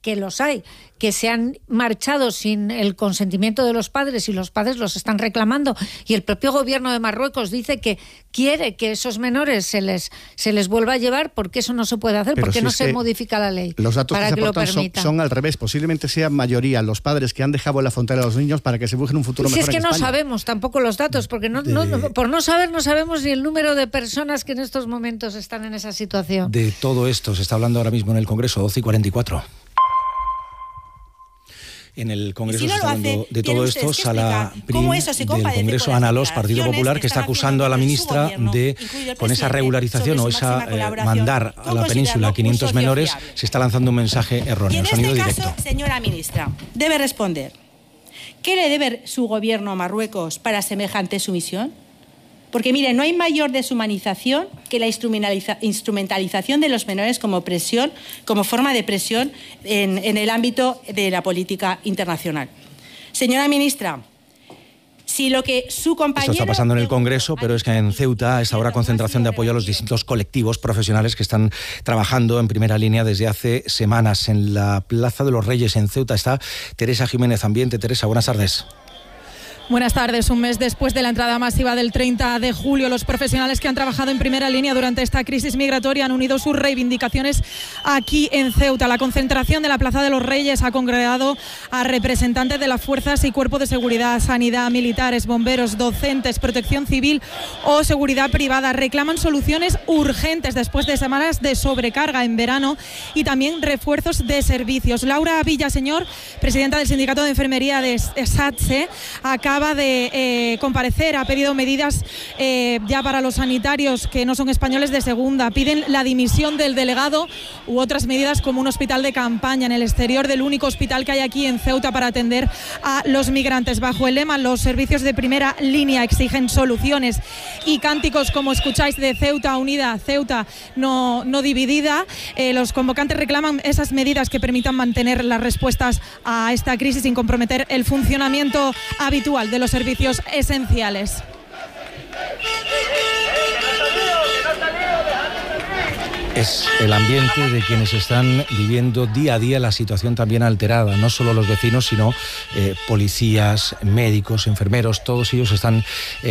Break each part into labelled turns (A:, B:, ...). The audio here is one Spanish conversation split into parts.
A: que los hay, que se han marchado sin el consentimiento de los padres y los padres los están reclamando, y el propio gobierno de Marruecos dice que quiere que esos menores se les vuelva a llevar, porque eso no se puede hacer, porque no se modifica la ley.
B: Los datos
A: para
B: que se aportan son al revés. Posiblemente sea mayoría los padres que han dejado en la frontera a los niños para que se busquen un futuro mejor en España.
A: Si es que no sabemos tampoco los datos, porque por no saber no sabemos ni el número de personas que en estos momentos están en esa situación.
C: De todo esto se está hablando ahora mismo en el Congreso, 12:44. En el Congreso se está hablando de todo esto. Sala Prim del Congreso, Ana Alòs, Partido Popular, que está acusando a la ministra de, con esa regularización o esa mandar a la península 500 menores, se está lanzando un mensaje erróneo. Sonido directo.
D: Caso, señora ministra, debe responder. ¿Qué le debe su gobierno a Marruecos para semejante sumisión? Porque, mire, no hay mayor deshumanización que la instrumentalización de los menores como presión, como forma de presión en el ámbito de la política internacional. Señora ministra, si lo que su compañero...
C: Esto está pasando en el Congreso, pero es que en Ceuta es ahora concentración de apoyo a los distintos colectivos profesionales que están trabajando en primera línea desde hace semanas. En la Plaza de los Reyes, en Ceuta, está Teresa Jiménez, Ambiente. Teresa, buenas tardes.
E: Buenas tardes. Un mes después de la entrada masiva del 30 de julio, los profesionales que han trabajado en primera línea durante esta crisis migratoria han unido sus reivindicaciones aquí en Ceuta. La concentración de la Plaza de los Reyes ha congregado a representantes de las fuerzas y cuerpos de seguridad, sanidad, militares, bomberos, docentes, protección civil o seguridad privada. Reclaman soluciones urgentes después de semanas de sobrecarga en verano y también refuerzos de servicios. Laura Villaseñor, presidenta del Sindicato de Enfermería de SATSE, acaba de comparecer, ha pedido medidas ya para los sanitarios que no son españoles de segunda. Piden la dimisión del delegado u otras medidas como un hospital de campaña en el exterior del único hospital que hay aquí en Ceuta para atender a los migrantes. Bajo el lema "Los servicios de primera línea exigen soluciones", y cánticos como escucháis de Ceuta unida, Ceuta no dividida, los convocantes reclaman esas medidas que permitan mantener las respuestas a esta crisis sin comprometer el funcionamiento habitual de los servicios esenciales.
C: Es el ambiente de quienes están viviendo día a día la situación también alterada. No solo los vecinos, sino policías, médicos, enfermeros, todos ellos están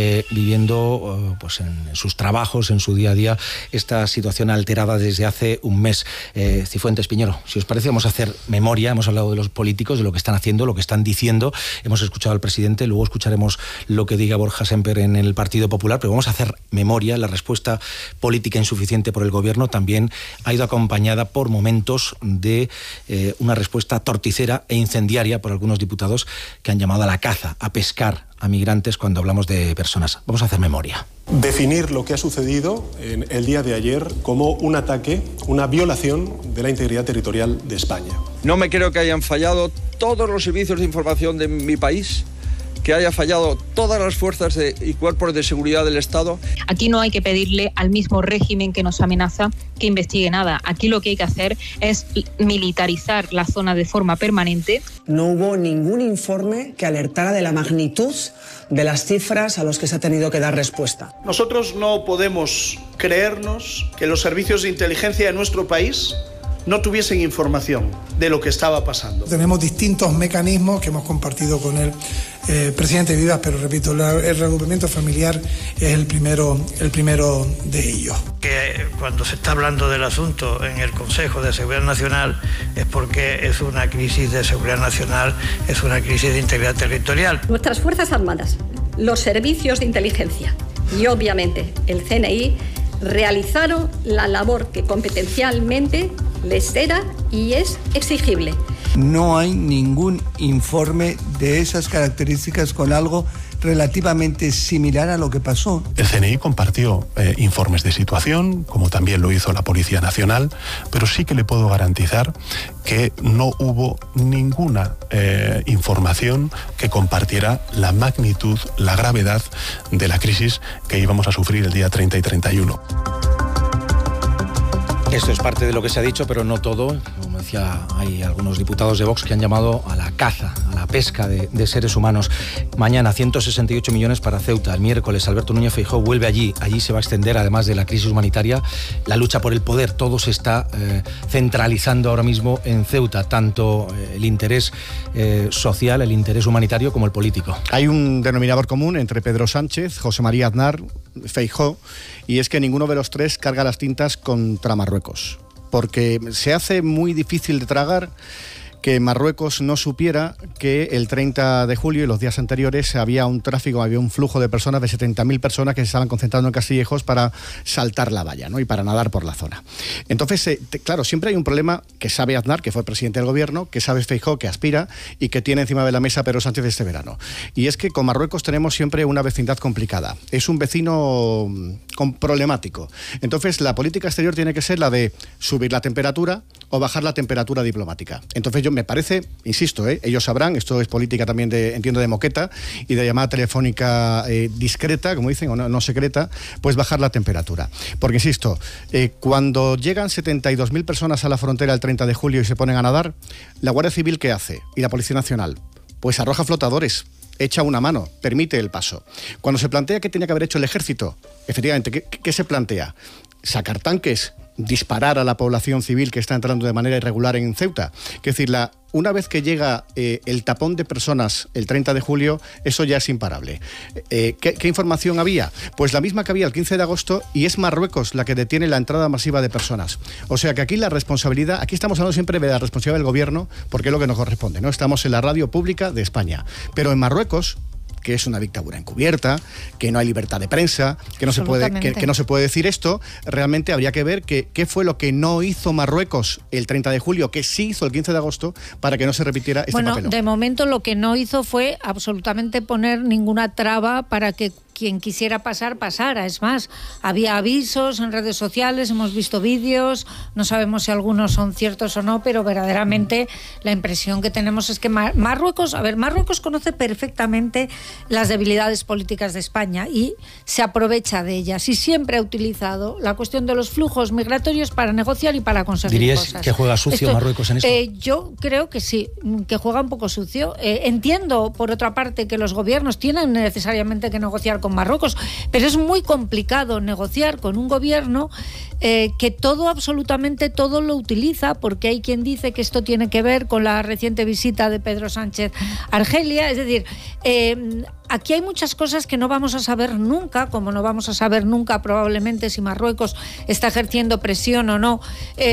C: viviendo pues en sus trabajos, en su día a día, esta situación alterada desde hace un mes. Cifuentes, Piñero, si os parece, vamos a hacer memoria. Hemos hablado de los políticos, de lo que están haciendo, lo que están diciendo. Hemos escuchado al presidente, luego escucharemos lo que diga Borja Semper en el Partido Popular, pero vamos a hacer memoria. La respuesta política insuficiente por el gobierno también ha ido acompañada por momentos de una respuesta torticera e incendiaria por algunos diputados que han llamado a la caza, a pescar a migrantes cuando hablamos de personas. Vamos a hacer memoria.
F: Definir lo que ha sucedido en el día de ayer como un ataque, una violación de la integridad territorial de España.
G: No me creo que hayan fallado todos los servicios de información de mi país, que haya fallado todas las fuerzas y cuerpos de seguridad del Estado.
H: Aquí no hay que pedirle al mismo régimen que nos amenaza que investigue nada. Aquí lo que hay que hacer es militarizar la zona de forma permanente.
I: No hubo ningún informe que alertara de la magnitud de las cifras a los que se ha tenido que dar respuesta.
J: Nosotros no podemos creernos que los servicios de inteligencia de nuestro país no tuviesen información de lo que estaba pasando.
K: Tenemos distintos mecanismos que hemos compartido con el presidente Vivas, pero repito, el reagrupamiento familiar es el primero de ellos.
L: Que cuando se está hablando del asunto en el Consejo de Seguridad Nacional es porque es una crisis de seguridad nacional, es una crisis de integridad territorial.
M: Nuestras Fuerzas Armadas, los servicios de inteligencia y obviamente el CNI realizaron la labor que competencialmente les era y es exigible.
N: No hay ningún informe de esas características con algo relativamente similar a lo que pasó.
F: El CNI compartió informes de situación, como también lo hizo la Policía Nacional, pero sí que le puedo garantizar que no hubo ninguna información que compartiera la magnitud, la gravedad de la crisis que íbamos a sufrir el día 30 y 31.
C: Esto es parte de lo que se ha dicho, pero no todo. como decía, hay algunos diputados de Vox que han llamado a la caza, a la pesca de seres humanos. Mañana 168 millones para Ceuta. El miércoles Alberto Núñez Feijóo vuelve allí. Allí se va a extender, además de la crisis humanitaria, la lucha por el poder. Todo se está centralizando ahora mismo en Ceuta, tanto el interés social, el interés humanitario como el político.
B: Hay un denominador común entre Pedro Sánchez, José María Aznar, Feijóo, y es que ninguno de los tres carga las tintas contra Marruecos, porque se hace muy difícil de tragar que Marruecos no supiera que el 30 de julio y los días anteriores había un tráfico, había un flujo de personas, de 70.000 personas que se estaban concentrando en Castillejos para saltar la valla, ¿no? Y para nadar por la zona. Entonces, claro, siempre hay un problema que sabe Aznar, que fue presidente del gobierno, que sabe Feijóo, que aspira y que tiene encima de la mesa Pedro Sánchez este verano. Y es que con Marruecos tenemos siempre una vecindad complicada. Es un vecino problemático. Entonces, la política exterior tiene que ser la de subir la temperatura o bajar la temperatura diplomática. Entonces, me parece, insisto, ellos sabrán, esto es política también entiendo de moqueta y de llamada telefónica discreta, como dicen, o no secreta, pues bajar la temperatura. Porque, insisto, cuando llegan 72.000 personas a la frontera el 30 de julio y se ponen a nadar, la Guardia Civil, ¿qué hace? Y la Policía Nacional, pues arroja flotadores, echa una mano, permite el paso. Cuando se plantea qué tenía que haber hecho el ejército, efectivamente, ¿qué se plantea? Sacar tanques, disparar a la población civil que está entrando de manera irregular en Ceuta. Es decir, una vez que llega el tapón de personas el 30 de julio, eso ya es imparable. ¿Qué información había? Pues la misma que había el 15 de agosto, y es Marruecos la que detiene la entrada masiva de personas. O sea que aquí la responsabilidad, aquí estamos hablando siempre de la responsabilidad del gobierno, porque es lo que nos corresponde, ¿no? Estamos en la radio pública de España. Pero en Marruecos, que es una dictadura encubierta, que no hay libertad de prensa, que no se puede decir esto, realmente habría que ver qué fue lo que no hizo Marruecos el 30 de julio, que sí hizo el 15 de agosto, para que no se repitiera este papelón.
A: Bueno, de momento lo que no hizo fue absolutamente poner ninguna traba para que quien quisiera pasar, pasara. Es más, había avisos en redes sociales, hemos visto vídeos, no sabemos si algunos son ciertos o no, pero verdaderamente la impresión que tenemos es que Marruecos conoce perfectamente las debilidades políticas de España y se aprovecha de ellas, y siempre ha utilizado la cuestión de los flujos migratorios para negociar y para conseguir
C: ¿Dirías
A: cosas.
C: Que juega sucio Marruecos en esto?
A: Yo creo que sí, que juega un poco sucio. Entiendo, por otra parte, que los gobiernos tienen necesariamente que negociar con Marruecos, pero es muy complicado negociar con un gobierno que absolutamente todo lo utiliza, porque hay quien dice que esto tiene que ver con la reciente visita de Pedro Sánchez a Argelia. Es decir, aquí hay muchas cosas que no vamos a saber nunca, como no vamos a saber nunca probablemente si Marruecos está ejerciendo presión o no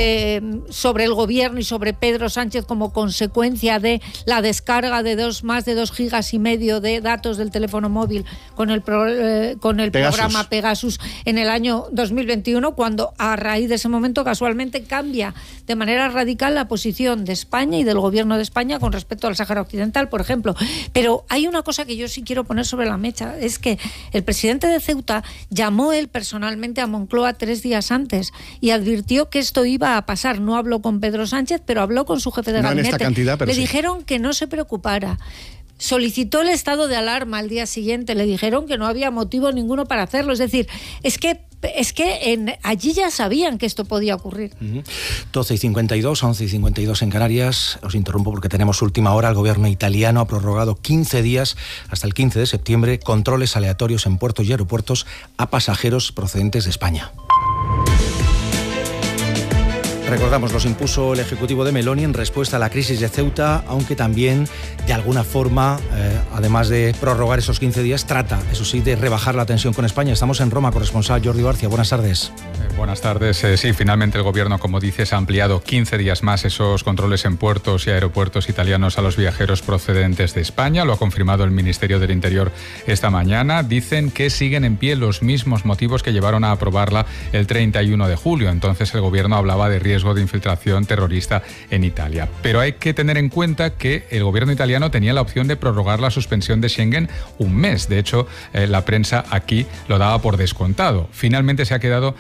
A: sobre el gobierno y sobre Pedro Sánchez como consecuencia de la descarga de más de 2,5 gigas de datos del teléfono móvil con el programa Pegasus en el año 2021, cuando a raíz de ese momento casualmente cambia de manera radical la posición de España y del gobierno de España con respecto al Sáhara Occidental, por ejemplo. Pero hay una cosa que yo sí quiero poner sobre la mesa, es que el presidente de Ceuta llamó él personalmente a Moncloa 3 días antes y advirtió que esto iba a pasar. No habló con Pedro Sánchez, pero habló con su jefe de gabinete.
B: En esta cantidad, pero
A: le dijeron que no se preocupara. Solicitó el estado de alarma al día siguiente, le dijeron que no había motivo ninguno para hacerlo. Es decir, allí ya sabían que esto podía ocurrir.
C: 12:52, 11:52 en Canarias. Os interrumpo porque tenemos última hora. El gobierno italiano ha prorrogado 15 días, hasta el 15 de septiembre, controles aleatorios en puertos y aeropuertos a pasajeros procedentes de España. Recordamos, los impuso el Ejecutivo de Meloni en respuesta a la crisis de Ceuta, aunque también, de alguna forma, además de prorrogar esos 15 días, trata, eso sí, de rebajar la tensión con España. Estamos en Roma, corresponsal Jordi Barcia. Buenas tardes.
O: Buenas tardes. Sí, finalmente el Gobierno, como dices, ha ampliado 15 días más esos controles en puertos y aeropuertos italianos a los viajeros procedentes de España. Lo ha confirmado el Ministerio del Interior esta mañana. Dicen que siguen en pie los mismos motivos que llevaron a aprobarla el 31 de julio. Entonces el Gobierno hablaba de riesgo de infiltración terrorista en Italia. Pero hay que tener en cuenta que el Gobierno italiano tenía la opción de prorrogar la suspensión de Schengen un mes. De hecho, la prensa aquí lo daba por descontado. Finalmente se ha quedado en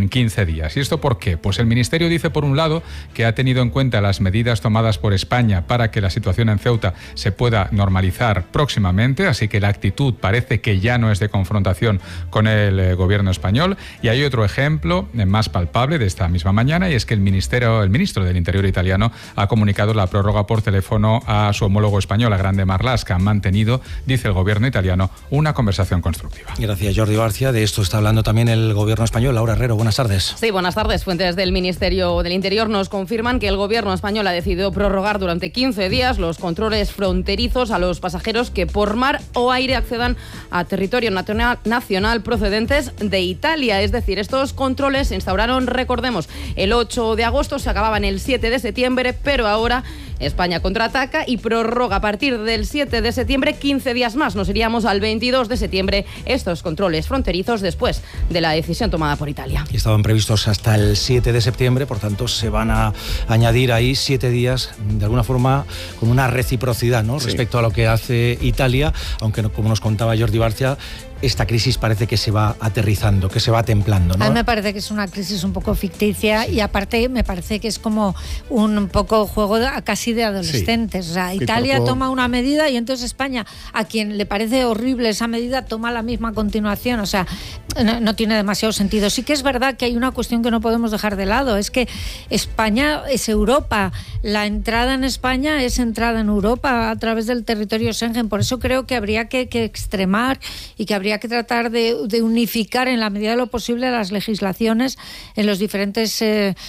O: en 15 días. ¿Y esto por qué? Pues el Ministerio dice, por un lado, que ha tenido en cuenta las medidas tomadas por España para que la situación en Ceuta se pueda normalizar próximamente, así que la actitud parece que ya no es de confrontación con el gobierno español. Y hay otro ejemplo más palpable de esta misma mañana, y es que el ministro del Interior italiano ha comunicado la prórroga por teléfono a su homólogo español, a Grande Marlaska. Han mantenido, dice el gobierno italiano, una conversación constructiva.
C: Gracias, Jordi García. De esto está hablando también el gobierno español. Laura Herrero, buenas tardes.
P: Sí, buenas tardes. Fuentes del Ministerio del Interior nos confirman que el gobierno español ha decidido prorrogar durante 15 días los controles fronterizos a los pasajeros que por mar o aire accedan a territorio nacional procedentes de Italia. Es decir, estos controles se instauraron, recordemos, el 8 de agosto, se acababan el 7 de septiembre, pero ahora España contraataca y prorroga a partir del 7 de septiembre 15 días más. Nos iríamos al 22 de septiembre estos controles fronterizos después de la decisión tomada por Italia.
C: Y estaban previstos hasta el 7 de septiembre, por tanto se van a añadir ahí 7 días, de alguna forma con una reciprocidad, ¿no? Sí. Respecto a lo que hace Italia, aunque como nos contaba Jordi García, esta crisis parece que se va aterrizando, que se va templando, ¿no?
A: A mí me parece que es una crisis un poco ficticia, sí. Y aparte me parece que es como un poco juego casi de adolescentes. Sí. O sea, Italia toma una medida y entonces España, a quien le parece horrible esa medida, toma la misma a continuación. O sea, no tiene demasiado sentido. Sí que es verdad que hay una cuestión que no podemos dejar de lado, es que España es Europa. La entrada en España es entrada en Europa a través del territorio Schengen. Por eso creo que habría que extremar y que habría que tratar de unificar en la medida de lo posible las legislaciones en los diferentes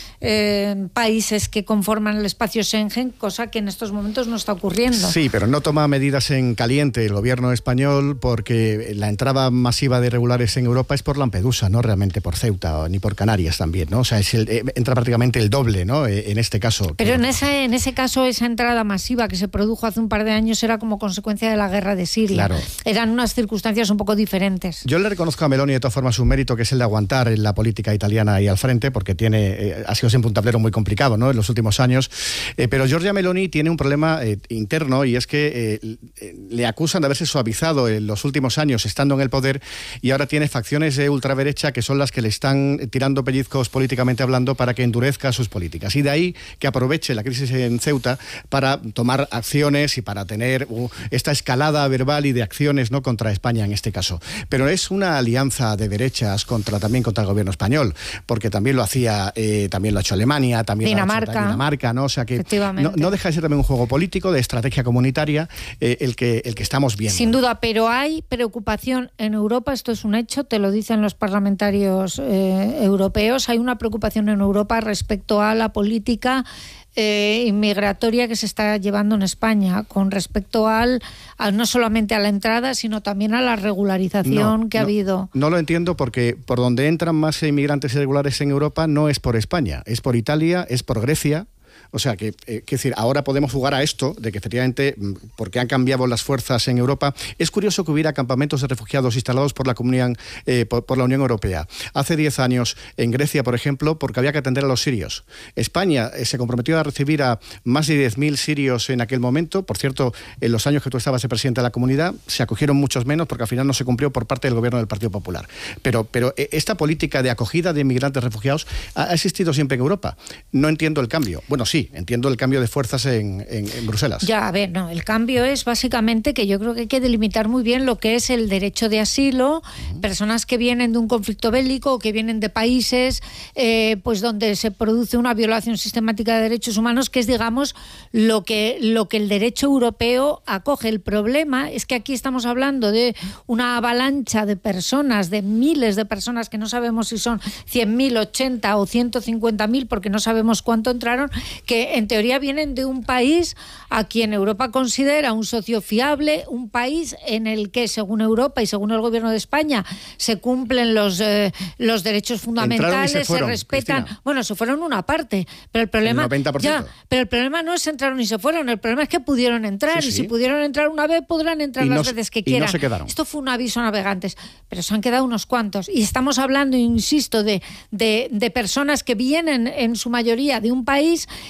A: países que conforman el espacio Schengen, cosa que en estos momentos no está ocurriendo.
B: Sí, pero no toma medidas en caliente el gobierno español, porque la entrada masiva de irregulares en Europa es por Lampedusa, no realmente por Ceuta ni por Canarias también, ¿no? O sea, entra prácticamente el doble, ¿no? En este caso.
A: Pero en ese caso, esa entrada masiva que se produjo hace un par de años era como consecuencia de la guerra de Siria. Claro. Eran unas circunstancias un poco diferentes.
B: Yo le reconozco a Meloni de todas formas un mérito, que es el de aguantar en la política italiana ahí al frente, porque ha sido siempre un tablero muy complicado, ¿no? En los últimos años. Pero Giorgia Meloni tiene un problema interno, y es que le acusan de haberse suavizado en los últimos años estando en el poder, y ahora tiene facciones de ultraderecha que son las que le están tirando pellizcos políticamente hablando para que endurezca sus políticas. Y de ahí que aproveche la crisis en Ceuta para tomar acciones y para tener esta escalada verbal y de acciones, ¿no?, contra España en este caso. Pero es una alianza de derechas también contra el gobierno español, porque también lo hacía, también lo ha hecho Alemania, también Dinamarca, ¿no? O sea que no deja de ser también un juego político de estrategia comunitaria el que estamos viendo.
A: Sin duda, pero hay preocupación en Europa, esto es un hecho, te lo dicen los parlamentarios europeos, hay una preocupación en Europa respecto a la política inmigratoria que se está llevando en España con respecto no solamente a la entrada, sino también a la regularización que ha habido.
B: No lo entiendo, porque por donde entran más inmigrantes irregulares en Europa no es por España, es por Italia, es por Grecia. O sea, que decir, ahora podemos jugar a esto, de que efectivamente, porque han cambiado las fuerzas en Europa. Es curioso que hubiera campamentos de refugiados instalados por la Unión Europea. Hace 10 años, en Grecia, por ejemplo, porque había que atender a los sirios. España se comprometió a recibir a más de 10.000 sirios en aquel momento. Por cierto, en los años que tú estabas de presidente de la comunidad, se acogieron muchos menos, porque al final no se cumplió por parte del gobierno del Partido Popular. Pero esta política de acogida de inmigrantes refugiados ha existido siempre en Europa. No entiendo el cambio. Bueno, sí, entiendo el cambio de fuerzas en Bruselas.
A: Ya, a ver, no, el cambio es básicamente que yo creo que hay que delimitar muy bien lo que es el derecho de asilo, personas que vienen de un conflicto bélico o que vienen de países pues donde se produce una violación sistemática de derechos humanos, que es, digamos, lo que el derecho europeo acoge. El problema es que aquí estamos hablando de una avalancha de personas, de miles de personas, que no sabemos si son 100.000, 80 o 150.000, porque no sabemos cuánto entraron, que en teoría vienen de un país a quien Europa considera un socio fiable, un país en el que, según Europa y según el gobierno de España, se cumplen los derechos fundamentales, se respetan. Cristina. Bueno, se fueron una parte, pero el problema
B: el 90%.
A: Pero el problema no es entraron y se fueron, el problema es que pudieron entrar, y si pudieron entrar una vez, podrán entrar las veces que quieran.
B: Y no se quedaron.
A: Esto fue un aviso a navegantes, pero se han quedado unos cuantos, y estamos hablando, insisto, de personas que vienen en su mayoría de un país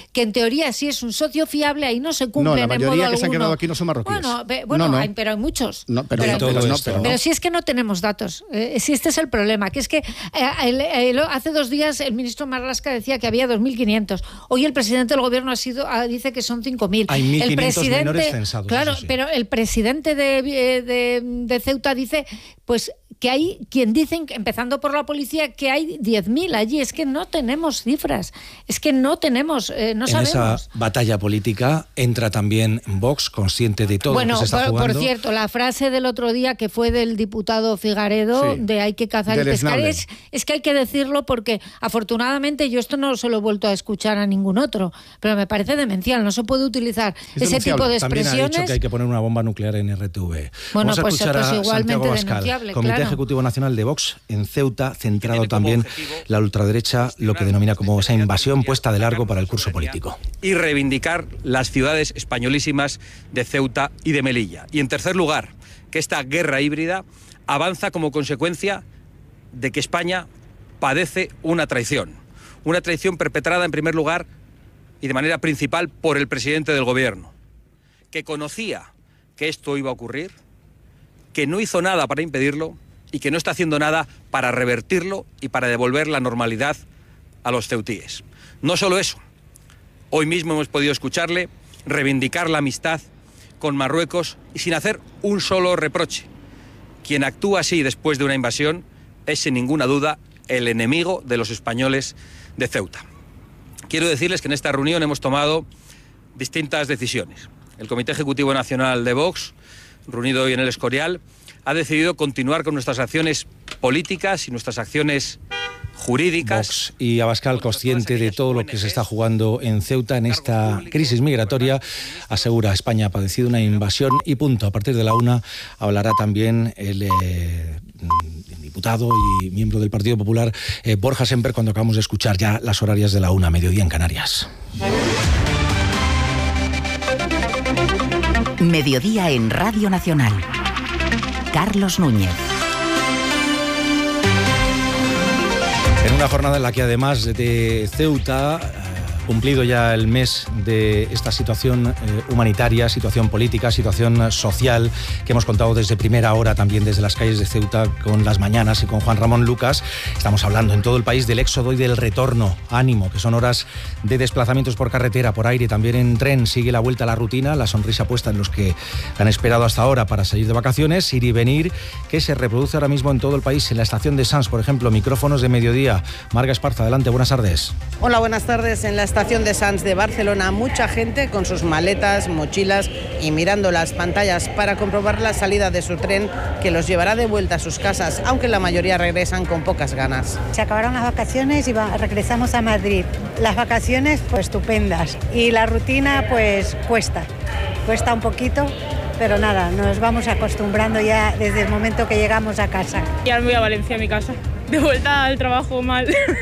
A: que en teoría sí es un socio fiable, ahí no se cumple.
B: No, la mayoría que se han quedado
A: alguno.
B: aquí no son marroquíes.
A: Bueno,
B: no.
A: pero hay muchos.
B: No, pero
A: si es que no tenemos datos, si este es el problema, que es que hace 2 días el ministro Marlaska decía que había 2.500. Hoy el presidente del gobierno dice que son 5.000.
C: Hay 1.500
A: el presidente,
C: menores censados.
A: Claro,
C: sí.
A: pero el presidente de Ceuta dice, pues, que hay quien dicen, empezando por la policía, que hay 10.000 allí. Es que no tenemos cifras, es que no tenemos, no sabemos.
C: En esa batalla política entra también Vox, consciente de todo lo que se está jugando.
A: Por cierto, la frase del otro día que fue del diputado Figaredo, de hay que cazar y pescar, es que hay que decirlo porque afortunadamente yo esto no se lo he vuelto a escuchar a ningún otro, pero me parece demencial, no se puede utilizar ese tipo de expresiones.
C: También ha dicho que hay que poner una bomba nuclear en RTV.
A: Bueno,
C: Vamos a escuchar a
A: igualmente
C: Santiago Abascal,
A: denunciable,
C: Comité Ejecutivo Nacional de Vox en Ceuta, centrado también la ultraderecha, lo que denomina como esa invasión puesta de largo para el curso político.
Q: Y reivindicar las ciudades españolísimas de Ceuta y de Melilla. Y en tercer lugar, que esta guerra híbrida avanza como consecuencia de que España padece una traición perpetrada en primer lugar y de manera principal por el presidente del gobierno, que conocía que esto iba a ocurrir, que no hizo nada para impedirlo y que no está haciendo nada para revertirlo y para devolver la normalidad a los ceutíes. No solo eso, hoy mismo hemos podido escucharle reivindicar la amistad con Marruecos y sin hacer un solo reproche. Quien actúa así después de una invasión es sin ninguna duda el enemigo de los españoles de Ceuta. Quiero decirles que en esta reunión hemos tomado distintas decisiones. El Comité Ejecutivo Nacional de Vox, reunido hoy en el Escorial, ha decidido continuar con nuestras acciones políticas y nuestras acciones jurídicas.
C: Vox y Abascal, consciente de todo lo que se está jugando en Ceuta en esta crisis migratoria, asegura España ha padecido una invasión y punto. A partir de la 1 hablará también el diputado y miembro del Partido Popular, Borja Semper, cuando acabamos de escuchar ya las horarias de la 1, mediodía en Canarias.
R: Mediodía en Radio Nacional. Carlos Núñez.
C: En una jornada en la que además de Ceuta, cumplido ya el mes de esta situación humanitaria, situación política, situación social que hemos contado desde primera hora también desde las calles de Ceuta con Las Mañanas y con Juan Ramón Lucas. Estamos hablando en todo el país del éxodo y del retorno. Ánimo, que son horas de desplazamientos por carretera, por aire, también en tren. Sigue la vuelta a la rutina, la sonrisa puesta en los que han esperado hasta ahora para salir de vacaciones, ir y venir, que se reproduce ahora mismo en todo el país. En la estación de Sants, por ejemplo, micrófonos de mediodía. Marga Esparza, adelante, buenas tardes.
S: Hola, buenas tardes. En la estación de Sants de Barcelona, mucha gente con sus maletas, mochilas y mirando las pantallas para comprobar la salida de su tren que los llevará de vuelta a sus casas, aunque la mayoría regresan con pocas ganas.
T: Se acabaron las vacaciones y regresamos a Madrid. Las vacaciones, pues estupendas. Y la rutina, pues cuesta un poquito. Pero nada, nos vamos acostumbrando ya desde el momento que llegamos a casa.
U: Ya me voy a Valencia, a mi casa. De vuelta al trabajo mal,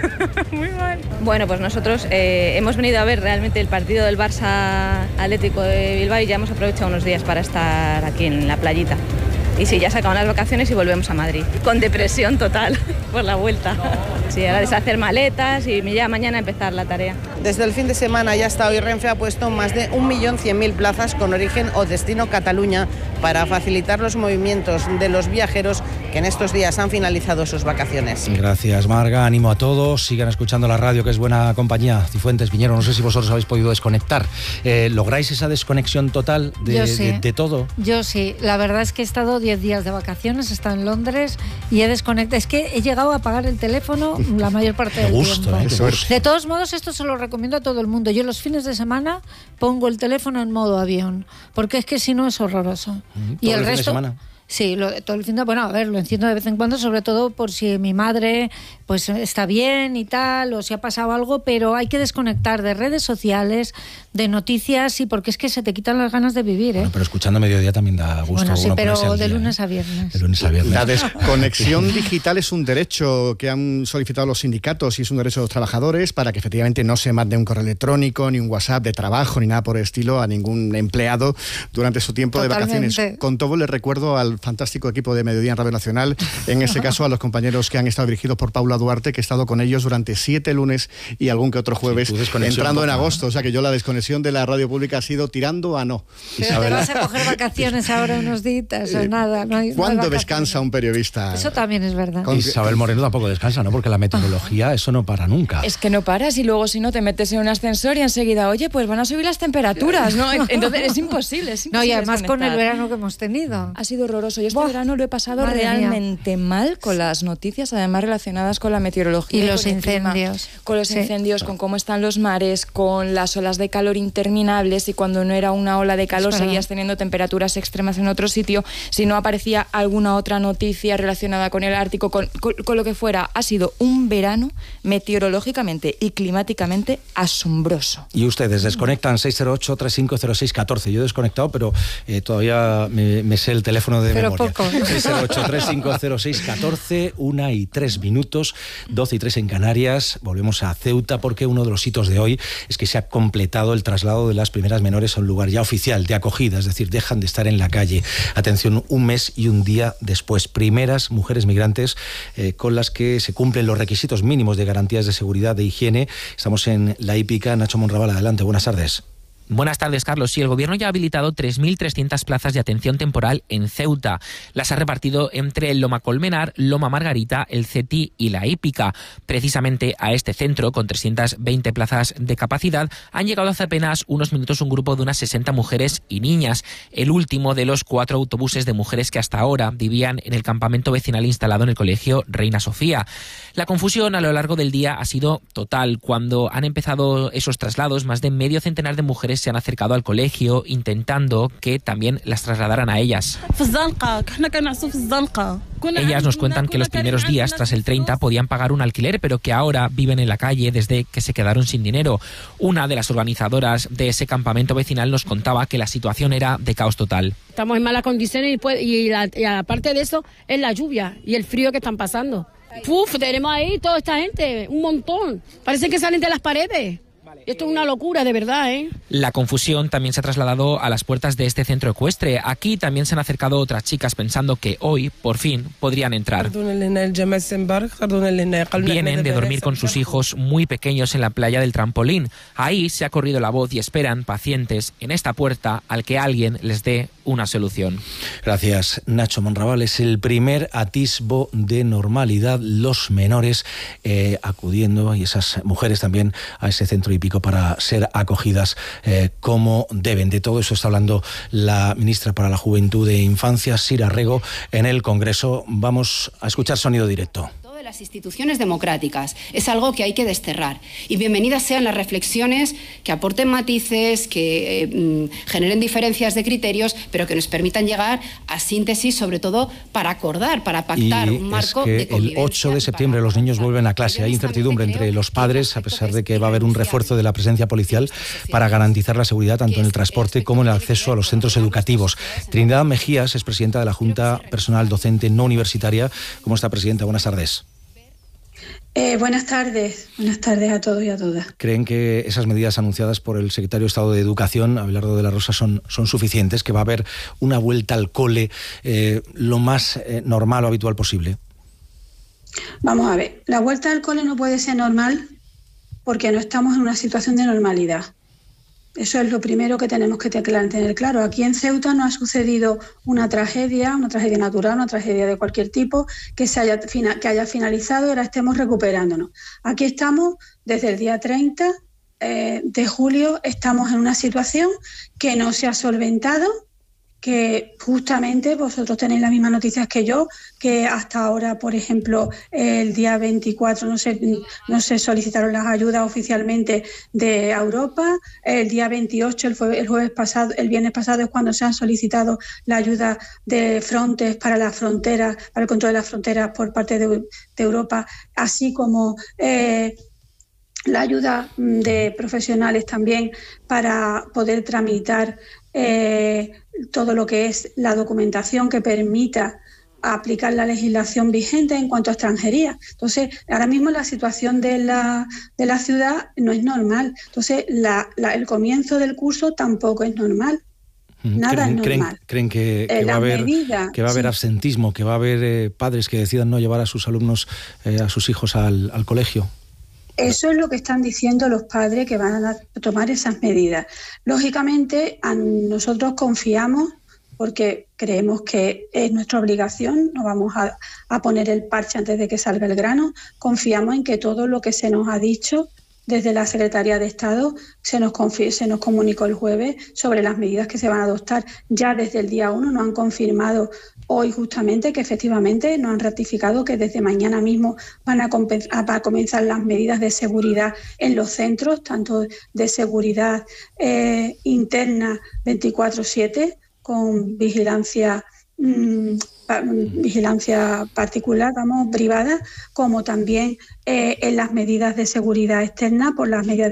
U: muy mal.
V: Bueno, pues nosotros hemos venido a ver realmente el partido del Barça Atlético de Bilbao y ya hemos aprovechado unos días para estar aquí en la playita. Y sí, ya se acaban las vacaciones y volvemos a Madrid. Con depresión total por la vuelta. Sí, ahora deshacer maletas y ya mañana empezar la tarea.
S: Desde el fin de semana y hasta hoy Renfe ha puesto más de 1.100.000 plazas con origen o destino Cataluña para facilitar los movimientos de los viajeros que en estos días han finalizado sus vacaciones.
C: Gracias, Marga. Ánimo a todos. Sigan escuchando la radio, que es buena compañía. Cifuentes, Piñero, no sé si vosotros habéis podido desconectar. ¿Lográis esa desconexión total de todo?
A: Yo sí. La verdad es que he estado 10 días de vacaciones, he estado en Londres y he desconectado. Es que he llegado a apagar el teléfono la mayor parte del tiempo. De todos modos, esto se lo recomiendo a todo el mundo. Yo los fines de semana pongo el teléfono en modo avión, porque es que si no es horroroso. Y el resto... ¿Fin de semana? Sí, todo el fin de semana, bueno, a ver, lo enciendo de vez en cuando, sobre todo por si mi madre pues está bien y tal, o si ha pasado algo, pero hay que desconectar de redes sociales, de noticias, y porque es que se te quitan las ganas de vivir, ¿eh?
C: Bueno, pero escuchando mediodía también da gusto.
A: Bueno, sí, pero de lunes a viernes.
C: De lunes a viernes.
B: La desconexión digital es un derecho que han solicitado los sindicatos y es un derecho de los trabajadores para que efectivamente no se mande un correo electrónico, ni un WhatsApp de trabajo, ni nada por el estilo a ningún empleado durante su tiempo de vacaciones. Con todo, les recuerdo al fantástico equipo de Mediodía en Radio Nacional, en este caso a los compañeros que han estado dirigidos por Paula Paula Duarte, que he estado con ellos durante 7 lunes y algún que otro jueves, entrando en agosto. O sea que yo la desconexión de la radio pública ha sido tirando a no.
A: Pero Isabel, ¿te vas a coger vacaciones ahora unos días o nada?
B: ¿Cuándo descansa un periodista?
A: Eso también es verdad.
C: Isabel Moreno tampoco descansa, ¿no? Porque la meteorología, eso no para nunca.
D: Es que no paras y luego si no te metes en un ascensor y enseguida, oye, pues van a subir las temperaturas, ¿no? Entonces es imposible.
A: No, y además con el verano que hemos tenido.
D: Ha sido horroroso. Yo este verano lo he pasado realmente mal con las noticias, además relacionadas con la meteorología.
A: Y los incendios.
D: Con los incendios, con cómo están los mares, con las olas de calor interminables, y cuando no era una ola de calor seguías teniendo temperaturas extremas en otro sitio. Si no aparecía alguna otra noticia relacionada con el Ártico, con lo que fuera. Ha sido un verano meteorológicamente y climáticamente asombroso.
C: Y ustedes desconectan 608-3506-14. Yo he desconectado, pero todavía me sé el teléfono de memoria. 608-3506-14, 1:03, 12:03 en Canarias. Volvemos a Ceuta porque uno de los hitos de hoy es que se ha completado el traslado de las primeras menores a un lugar ya oficial de acogida, es decir, dejan de estar en la calle. Atención, un mes y un día después. Primeras mujeres migrantes con las que se cumplen los requisitos mínimos de garantías de seguridad, de higiene. Estamos en la hípica. Nacho Monraval, adelante, buenas tardes.
E: Buenas tardes, Carlos. Sí, el Gobierno ya ha habilitado 3.300 plazas de atención temporal en Ceuta. Las ha repartido entre el Loma Colmenar, Loma Margarita, el CETI y la Hípica. Precisamente a este centro, con 320 plazas de capacidad, han llegado hace apenas unos minutos un grupo de unas 60 mujeres y niñas, el último de los 4 autobuses de mujeres que hasta ahora vivían en el campamento vecinal instalado en el colegio Reina Sofía. La confusión a lo largo del día ha sido total. Cuando han empezado esos traslados, más de medio centenar de mujeres se han acercado al colegio intentando que también las trasladaran a ellas. Ellas nos cuentan que los primeros días, tras el 30, podían pagar un alquiler, pero que ahora viven en la calle desde que se quedaron sin dinero. Una de las organizadoras de ese campamento vecinal nos contaba que la situación era de caos total.
W: Estamos en malas condiciones y aparte de eso es la lluvia y el frío que están pasando. Tenemos ahí toda esta gente, un montón. Parece que salen de las paredes. Esto es una locura, de verdad, ¿eh?
E: La confusión también se ha trasladado a las puertas de este centro ecuestre. Aquí también se han acercado otras chicas pensando que hoy, por fin, podrían entrar. Vienen de dormir con sus hijos muy pequeños en la playa del Trampolín. Ahí se ha corrido la voz y esperan, pacientes, en esta puerta al que alguien les dé una solución.
C: Gracias, Nacho Monraval. Es el primer atisbo de normalidad. Los menores acudiendo, y esas mujeres también, a ese centro hípico para ser acogidas como deben. De todo eso está hablando la ministra para la Juventud e Infancia, Sira Rego, en el Congreso. Vamos a escuchar sonido directo.
X: De las instituciones democráticas es algo que hay que desterrar, y bienvenidas sean las reflexiones que aporten matices, que generen diferencias de criterios, pero que nos permitan llegar a síntesis, sobre todo para acordar, para pactar un marco de convivencia.
C: El 8 de septiembre los niños vuelven a clase. Hay incertidumbre entre los padres, a pesar de que va a haber un refuerzo de la presencia policial para garantizar la seguridad tanto en el transporte como en el acceso a los centros educativos. Trinidad Mejías es presidenta de la Junta Personal Docente No Universitaria. ¿Cómo está, presidenta? Buenas tardes.
Y: Buenas tardes a todos y a todas.
C: ¿Creen que esas medidas anunciadas por el secretario de Estado de Educación, Abelardo de la Rosa, son suficientes, que va a haber una vuelta al cole lo más normal o habitual posible?
Y: Vamos a ver, la vuelta al cole no puede ser normal porque no estamos en una situación de normalidad. Eso es lo primero que tenemos que tener claro. Aquí en Ceuta no ha sucedido una tragedia natural, una tragedia de cualquier tipo que haya finalizado y ahora estemos recuperándonos. Aquí estamos desde el día 30 de julio, estamos en una situación que no se ha solventado, que justamente vosotros tenéis las mismas noticias que yo, que hasta ahora, por ejemplo, el día 24 no se solicitaron las ayudas oficialmente de Europa, el día 28, el viernes pasado es cuando se han solicitado la ayuda de Frontex para las fronteras, para el control de las fronteras por parte de Europa, así como la ayuda de profesionales también para poder tramitar todo lo que es la documentación que permita aplicar la legislación vigente en cuanto a extranjería. Entonces, ahora mismo la situación de la ciudad no es normal. Entonces, el comienzo del curso tampoco es normal. Nada es normal.
C: ¿Creen que va a haber absentismo, que va a haber padres que decidan no llevar a sus alumnos, a sus hijos al colegio?
Y: Eso es lo que están diciendo los padres que van a tomar esas medidas. Lógicamente, nosotros confiamos, porque creemos que es nuestra obligación, no vamos a poner el parche antes de que salga el grano, confiamos en que todo lo que se nos ha dicho desde la Secretaría de Estado se nos comunicó el jueves sobre las medidas que se van a adoptar. Ya desde el día 1 nos han confirmado hoy justamente que efectivamente nos han ratificado que desde mañana mismo van a comenzar las medidas de seguridad en los centros, tanto de seguridad interna 24/7 con vigilancia particular, privada, como también en las medidas de seguridad externa por las medidas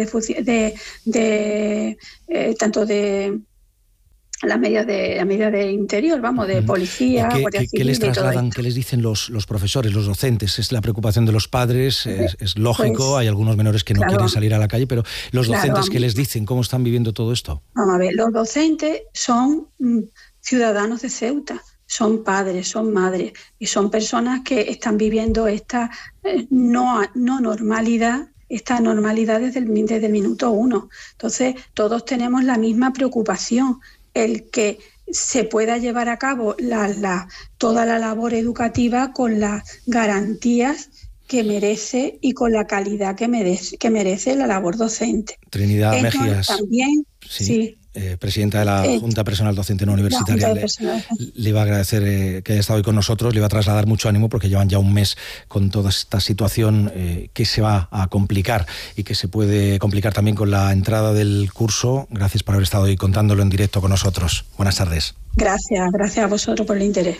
Y: las medidas de interior, de policía, Guardia Civil.
C: ¿Qué les trasladan, qué les dicen los profesores, los docentes? Es la preocupación de los padres, es lógico, pues, hay algunos menores que no quieren salir a la calle, pero los docentes, ¿qué les dicen? ¿Cómo están viviendo todo esto?
Y: Vamos a ver, los docentes son ciudadanos de Ceuta, son padres, son madres y son personas que están viviendo esta no normalidad, esta normalidad desde el minuto 1. Entonces, todos tenemos la misma preocupación, el que se pueda llevar a cabo toda la labor educativa con las garantías que merece y con la calidad que merece la labor docente.
C: Trinidad Mejías.
Y: También, sí.
C: Presidenta de la Junta Personal Docente no Universitaria, le va a agradecer que haya estado hoy con nosotros, le va a trasladar mucho ánimo porque llevan ya un mes con toda esta situación que se va a complicar y que se puede complicar también con la entrada del curso. Gracias por haber estado hoy contándolo en directo con nosotros. Buenas tardes.
Y: Gracias a vosotros por el interés.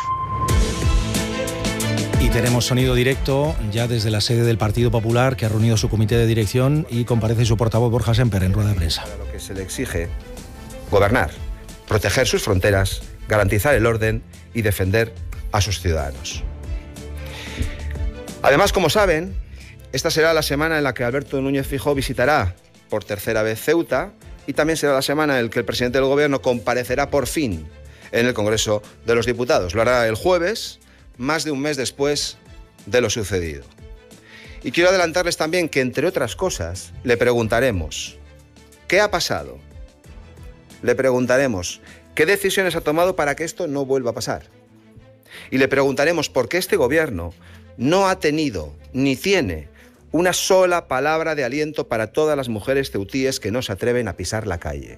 C: Y tenemos sonido directo ya desde la sede del Partido Popular, que ha reunido su comité de dirección y comparece su portavoz Borja Semper en rueda de prensa.
G: Lo que se le exige: gobernar, proteger sus fronteras, garantizar el orden y defender a sus ciudadanos. Además, como saben, esta será la semana en la que Alberto Núñez Feijóo visitará por tercera vez Ceuta y también será la semana en la que el presidente del Gobierno comparecerá por fin en el Congreso de los Diputados. Lo hará el jueves, más de un mes después de lo sucedido. Y quiero adelantarles también que, entre otras cosas, le preguntaremos ¿qué ha pasado? Le preguntaremos qué decisiones ha tomado para que esto no vuelva a pasar. Y le preguntaremos por qué este gobierno no ha tenido ni tiene una sola palabra de aliento para todas las mujeres ceutíes que no se atreven a pisar la calle.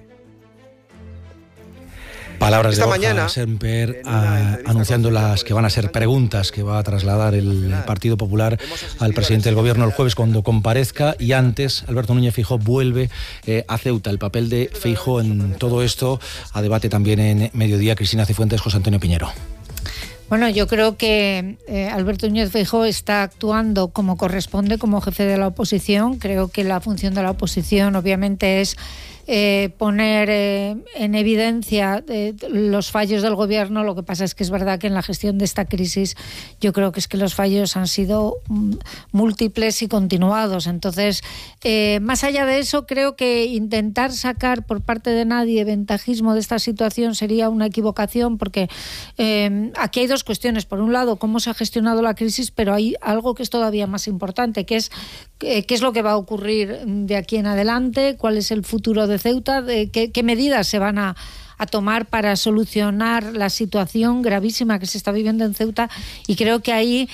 C: Palabras de Borja Semper anunciando las que van a ser preguntas que va a trasladar el Partido Popular al presidente del Gobierno el jueves cuando comparezca. Y antes, Alberto Núñez Feijóo vuelve a Ceuta. El papel de Feijóo en todo esto a debate también en Mediodía. Cristina Cifuentes, José Antonio Piñero.
A: Bueno, yo creo que Alberto Núñez Feijóo está actuando como corresponde como jefe de la oposición. Creo que la función de la oposición obviamente es poner en evidencia los fallos del gobierno. Lo que pasa es que es verdad que en la gestión de esta crisis yo creo que es que los fallos han sido múltiples y continuados. Entonces, más allá de eso, creo que intentar sacar por parte de nadie ventajismo de esta situación sería una equivocación, porque aquí hay dos cuestiones. Por un lado, cómo se ha gestionado la crisis, pero hay algo que es todavía más importante, que es qué es lo que va a ocurrir de aquí en adelante, cuál es el futuro de Ceuta, qué medidas se van a tomar para solucionar la situación gravísima que se está viviendo en Ceuta. Y creo que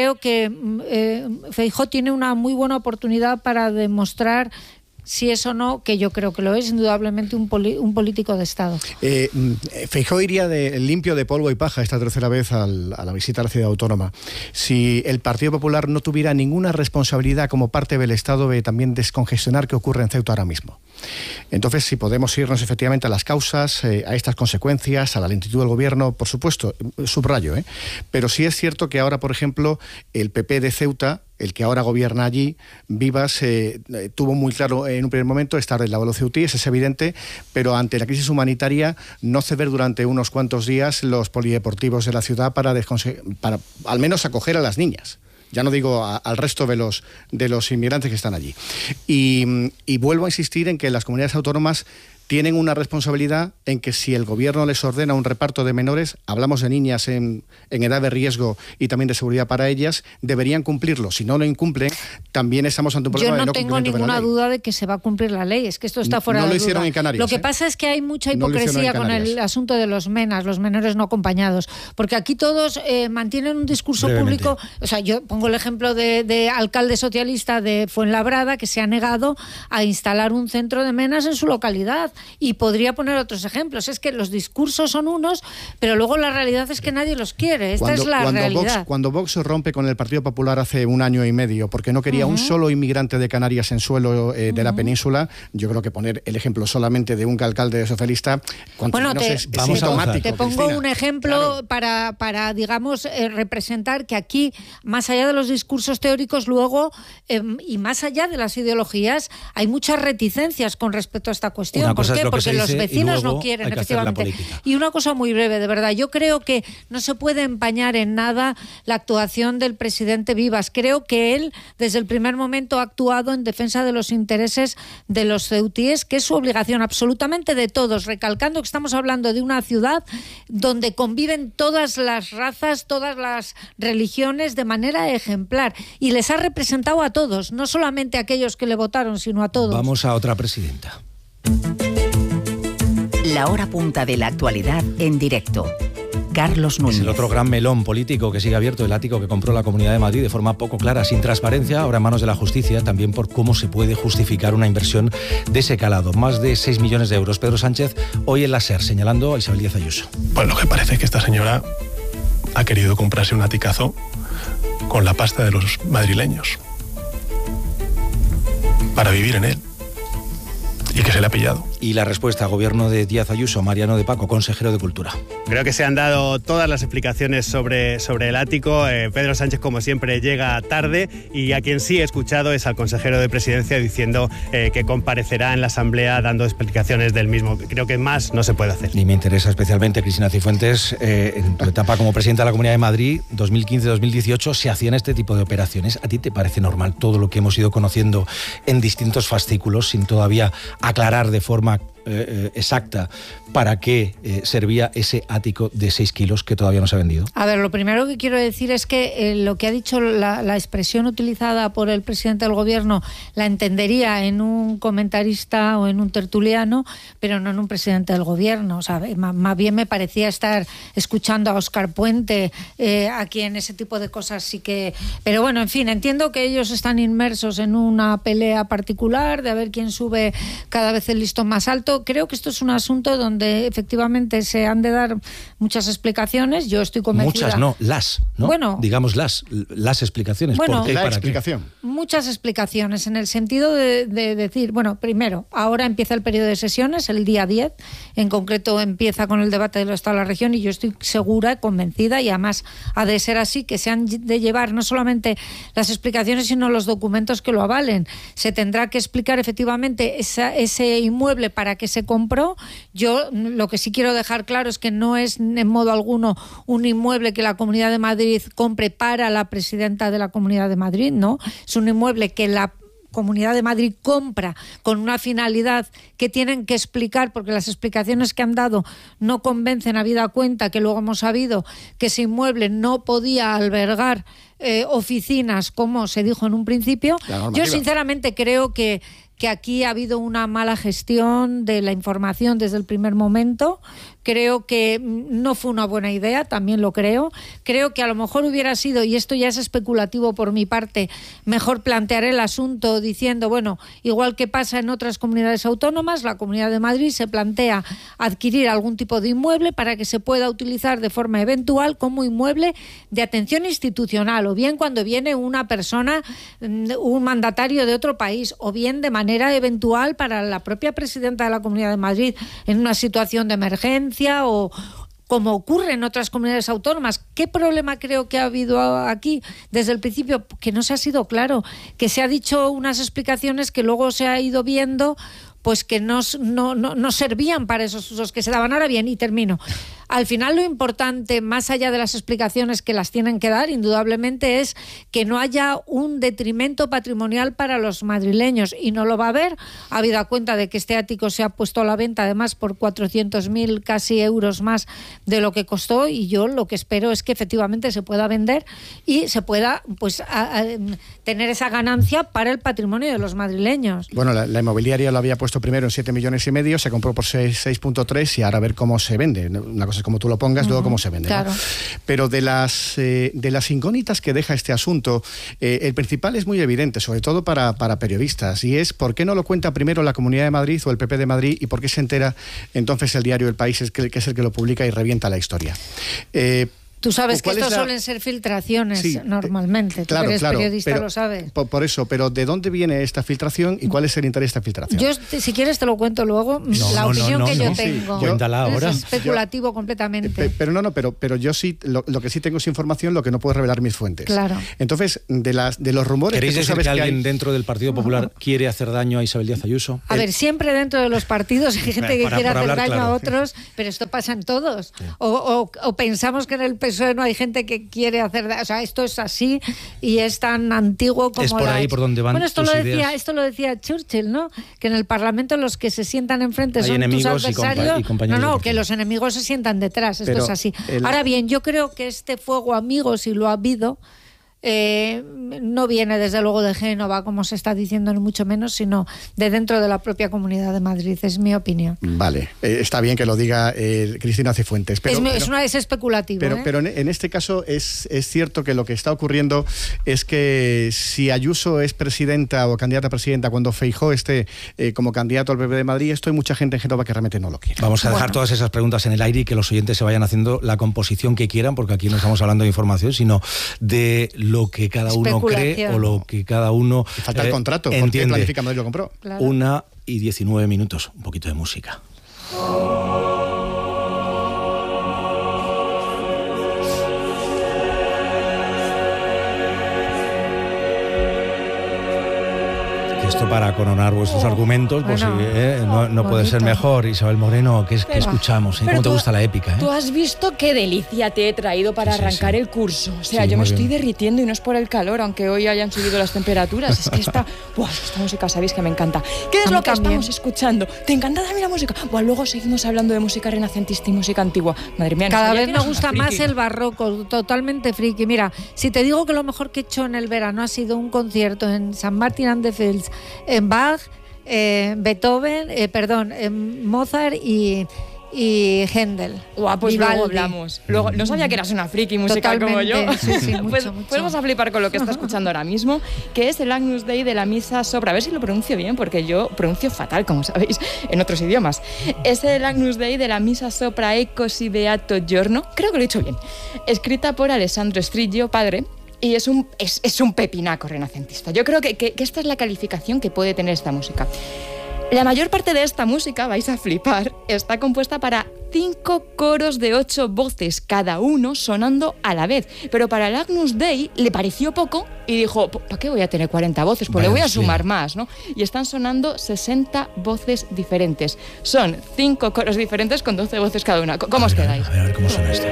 A: Feijóo tiene una muy buena oportunidad para demostrar si es o no, que yo creo que lo es, indudablemente un político de Estado.
B: Feijóo iría limpio de polvo y paja esta tercera vez a la visita a la ciudad autónoma si el Partido Popular no tuviera ninguna responsabilidad como parte del Estado de también descongestionar qué ocurre en Ceuta ahora mismo. Entonces, si podemos irnos efectivamente a las causas, a estas consecuencias, a la lentitud del gobierno, por supuesto, subrayo, pero sí es cierto que ahora, por ejemplo, el PP de Ceuta, el que ahora gobierna allí, Vivas, tuvo muy claro en un primer momento estar del lado de los ceutíes, es evidente, pero ante la crisis humanitaria no ceder durante unos cuantos días los polideportivos de la ciudad para al menos acoger a las niñas. Ya no digo al resto de los inmigrantes que están allí. Y vuelvo a insistir en que las comunidades autónomas tienen una responsabilidad en que si el gobierno les ordena un reparto de menores, hablamos de niñas en edad de riesgo y también de seguridad para ellas, deberían cumplirlo. Si no lo incumplen, también estamos ante un problema de no cumplimiento de la ley.
A: Yo no tengo ninguna duda de que se va a cumplir la ley, es que esto está fuera de duda.
B: No lo hicieron en Canarias.
A: Lo que pasa es que hay mucha hipocresía con el asunto de los MENAs, los menores no acompañados, porque aquí todos mantienen un discurso público. O sea, yo pongo el ejemplo de alcalde socialista de Fuenlabrada que se ha negado a instalar un centro de MENAs en su localidad, y podría poner otros ejemplos. Es que los discursos son unos, pero luego la realidad es que nadie los quiere. Esta es la realidad.
B: Cuando Vox rompe con el Partido Popular hace 1 año y medio porque no quería un solo inmigrante de Canarias en suelo de la península, yo creo que poner el ejemplo solamente de un alcalde socialista, es sintomático.
A: Te pongo un ejemplo para digamos, representar que aquí, más allá de los discursos teóricos, luego, y más allá de las ideologías, hay muchas reticencias con respecto a esta cuestión. ¿Por qué? Porque los vecinos no quieren, efectivamente. Y una cosa muy breve, de verdad. Yo creo que no se puede empañar en nada la actuación del presidente Vivas. Creo que él, desde el primer momento, ha actuado en defensa de los intereses de los ceutíes, que es su obligación absolutamente de todos, recalcando que estamos hablando de una ciudad donde conviven todas las razas, todas las religiones de manera ejemplar. Y les ha representado a todos, no solamente a aquellos que le votaron, sino a todos.
C: Vamos a otra presidenta.
R: La hora punta de la actualidad en directo. Carlos Núñez.
C: Es el otro gran melón político que sigue abierto, el ático que compró la Comunidad de Madrid de forma poco clara, sin transparencia, ahora en manos de la justicia, también por cómo se puede justificar una inversión de ese calado. Más de 6 millones de euros. Pedro Sánchez, hoy en la SER, señalando a Isabel Díaz Ayuso.
F: Pues lo que parece es que esta señora ha querido comprarse un aticazo con la pasta de los madrileños para vivir en él. Y que se le ha pillado.
C: Y la respuesta, gobierno de Díaz Ayuso, Mariano de Paco, consejero de Cultura.
H: Creo que se han dado todas las explicaciones sobre el ático. Pedro Sánchez, como siempre, llega tarde, y a quien sí he escuchado es al consejero de Presidencia diciendo que comparecerá en la Asamblea dando explicaciones del mismo. Creo que más no se puede hacer.
C: Y me interesa especialmente, Cristina Cifuentes, en tu etapa como presidenta de la Comunidad de Madrid, 2015-2018, se hacían este tipo de operaciones. ¿A ti te parece normal todo lo que hemos ido conociendo en distintos fascículos, sin todavía aclarar de forma exacta para qué servía ese ático de 6 kilos que todavía no se ha vendido?
A: A ver, lo primero que quiero decir es que lo que ha dicho la expresión utilizada por el presidente del gobierno la entendería en un comentarista o en un tertuliano, pero no en un presidente del gobierno. O sea, más bien me parecía estar escuchando a Óscar Puente, a quien ese tipo de cosas sí que... Pero bueno, en fin, entiendo que ellos están inmersos en una pelea particular de a ver quién sube cada vez el listón más alto. Creo que esto es un asunto donde efectivamente se han de dar muchas explicaciones. Yo estoy convencida.
C: Muchas, no, las, ¿no?
A: Bueno,
C: digamos las explicaciones.
A: Bueno,
C: ¿por qué?
B: La
C: ¿Para
B: explicación.
C: qué?
A: Muchas explicaciones, en el sentido de decir, bueno, primero, ahora empieza el periodo de sesiones, el día 10, en concreto empieza con el debate del Estado de la Región, y yo estoy segura, convencida, y además ha de ser así, que se han de llevar no solamente las explicaciones, sino los documentos que lo avalen. Se tendrá que explicar efectivamente ese inmueble para que se compró. Yo lo que sí quiero dejar claro es que no es en modo alguno un inmueble que la Comunidad de Madrid compre para la presidenta de la Comunidad de Madrid, no. Es un inmueble que la Comunidad de Madrid compra con una finalidad que tienen que explicar, porque las explicaciones que han dado no convencen, habida cuenta que luego hemos sabido que ese inmueble no podía albergar oficinas como se dijo en un principio. Yo sinceramente creo que aquí ha habido una mala gestión de la información desde el primer momento. Creo que no fue una buena idea, también lo creo. Creo que a lo mejor hubiera sido, y esto ya es especulativo por mi parte, mejor plantear el asunto diciendo, bueno, igual que pasa en otras comunidades autónomas, la Comunidad de Madrid se plantea adquirir algún tipo de inmueble para que se pueda utilizar de forma eventual como inmueble de atención institucional, o bien cuando viene una persona, un mandatario de otro país, o bien de manera eventual para la propia presidenta de la Comunidad de Madrid en una situación de emergencia, o como ocurre en otras comunidades autónomas. ¿Qué problema creo que ha habido aquí desde el principio? Que no se ha sido claro, que se ha dicho unas explicaciones que luego se ha ido viendo pues que no servían para esos usos que se daban. Ahora bien, y termino, Al final lo importante, más allá de las explicaciones que las tienen que dar, indudablemente es que no haya un detrimento patrimonial para los madrileños, y no lo va a haber, habida cuenta de que este ático se ha puesto a la venta además por 400.000 casi euros más de lo que costó, y yo lo que espero es que efectivamente se pueda vender y se pueda pues tener esa ganancia para el patrimonio de los madrileños.
B: Bueno, la inmobiliaria lo había puesto primero en 7,5 millones, se compró por 6,3 y ahora a ver cómo se vende. Una cosa es como tú lo pongas, luego cómo se vende.
A: Claro.
B: ¿No? Pero de las incógnitas que deja este asunto, el principal es muy evidente, sobre todo para periodistas, y es ¿por qué no lo cuenta primero la Comunidad de Madrid o el PP de Madrid, y por qué se entera entonces el diario El País, que es el que lo publica y revienta la historia?
A: Tú sabes que estos suelen ser filtraciones normalmente.
B: Claro,
A: tú eres
B: claro,
A: periodista,
B: pero,
A: lo sabes.
B: Por eso, pero ¿de dónde viene esta filtración y cuál es el interés de esta filtración?
A: Yo, si quieres, te lo cuento luego. La opinión que yo tengo.
B: Cuéntala ahora.
A: Es especulativo completamente.
B: Pero yo sí, lo que sí tengo es información, lo que no puedo revelar mis fuentes.
A: Claro.
B: Entonces, de los rumores...
C: ¿Queréis
B: que
C: decir que alguien dentro del Partido Popular quiere hacer daño a Isabel Díaz Ayuso?
A: A ver, siempre dentro de los partidos hay gente que quiere hacer daño a otros, pero esto pasa en todos. Sí. O pensamos que en el PSOE no hay gente que quiere hacer, o sea, esto es así y es tan antiguo como
C: es por ahí por donde van.
A: Bueno, esto
C: tus
A: lo decía Churchill, ¿no? Que en el Parlamento los que se sientan enfrente
C: hay
A: son
C: enemigos
A: tus adversarios.
C: y compañeros
A: no, que los enemigos se sientan detrás. Esto es así. Ahora bien, yo creo que este fuego amigo, si lo ha habido, no viene desde luego de Génova, como se está diciendo, ni mucho menos, sino de dentro de la propia Comunidad de Madrid, es mi opinión.
B: Vale, está bien que lo diga Cristina Cifuentes.
A: Es especulativo.
B: Pero en este caso es cierto que lo que está ocurriendo es que si Ayuso es presidenta o candidata a presidenta cuando Feijóo esté como candidato al PP de Madrid, esto hay mucha gente en Génova que realmente no lo quiere.
C: Vamos a dejar todas esas preguntas en el aire y que los oyentes se vayan haciendo la composición que quieran, porque aquí no estamos hablando de información, sino de lo que cada uno cree o lo que cada uno
B: falta el contrato,
C: entiende.
B: ¿Por qué Planifica Madrid lo compró?
A: Claro.
C: 1:19, un poquito de música. Esto para coronar vuestros argumentos, pues no puede ser mejor. Isabel Moreno, ¿qué escuchamos? ¿Cómo te gusta la épica?
D: Tú has visto qué delicia te he traído para arrancar el curso. O sea, yo me estoy derritiendo y no es por el calor, aunque hoy hayan subido las temperaturas. Es que esta música, sabéis que me encanta. ¿Qué es lo que estamos escuchando? ¿Te encanta también la música? Luego seguimos hablando de música renacentista y música antigua. Madre mía,
A: cada vez me gusta más el barroco, totalmente friki. Mira, si te digo que lo mejor que he hecho en el verano ha sido un concierto en St. Martin and the Fields, en Bach, Beethoven, Mozart y Händel.
D: Pues
A: Vivaldi.
D: luego hablamos. Luego, no sabía que eras una friki musical como yo.
A: Sí,
D: mucho. Podemos a flipar con lo que está escuchando ahora mismo, que es el Agnus Dei de la Misa Sopra. A ver si lo pronuncio bien, porque yo pronuncio fatal, como sabéis, en otros idiomas. Es el Agnus Dei de la Misa Sopra Così Beato Giorno. Creo que lo he dicho bien. Escrita por Alessandro Striggio, padre. Y es un pepinaco renacentista. Yo creo que esta es la calificación que puede tener esta música. La mayor parte de esta música, vais a flipar, está compuesta para 5 coros de 8 voces, cada uno sonando a la vez. Pero para el Agnus Dei le pareció poco y dijo, ¿para qué voy a tener 40 voces? Pues le voy a sumar más, ¿no? Y están sonando 60 voces diferentes. Son 5 coros diferentes con 12 voces cada una. ¿Cómo os quedáis?
C: A ver cómo suena esto.